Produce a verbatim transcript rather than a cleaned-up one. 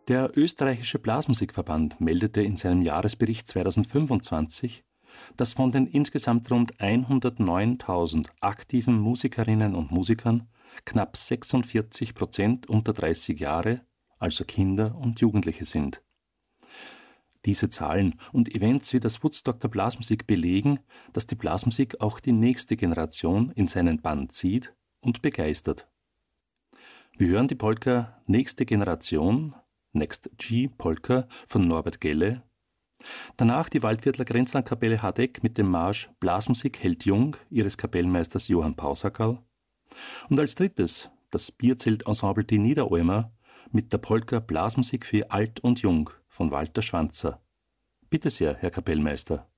Der österreichische Blasmusikverband meldete in seinem Jahresbericht zweitausendfünfundzwanzig, dass von den insgesamt rund hundertneuntausend aktiven Musikerinnen und Musikern knapp sechsundvierzig Prozent unter dreißig Jahre, also Kinder und Jugendliche sind. Diese Zahlen und Events wie das Woodstock der Blasmusik belegen, dass die Blasmusik auch die nächste Generation in seinen Bann zieht und begeistert. Wir hören die Polka Nächste Generation, Next G Polka von Norbert Gelle. Danach die Waldviertler Grenzlandkapelle Hadeck mit dem Marsch Blasmusik hält jung ihres Kapellmeisters Johann Pausackerl. Und als drittes das Bierzelt-Ensemble Die Niederalmer mit der Polka Blasmusik für Alt und Jung von Walter Schwanzer. Bitte sehr, Herr Kapellmeister.